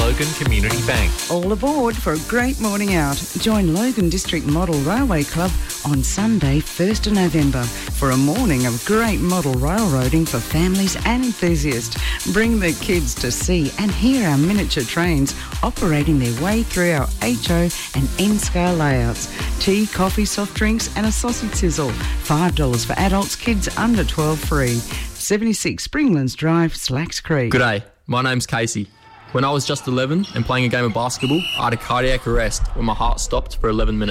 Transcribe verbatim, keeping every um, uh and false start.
Logan Community Bank. All aboard for a great morning out. Join Logan District Model Railway Club on Sunday, first of November, for a morning of great model railroading for families and enthusiasts. Bring the kids to see and hear our miniature trains operating their way through our H O and N-scale layouts. Tea, coffee, soft drinks and a sausage sizzle. five dollars for adults, kids under twelve free. seventy-six Springlands Drive, Slacks Creek. G'day, my name's Casey. When I was just eleven and playing a game of basketball, I had a cardiac arrest when my heart stopped for eleven minutes.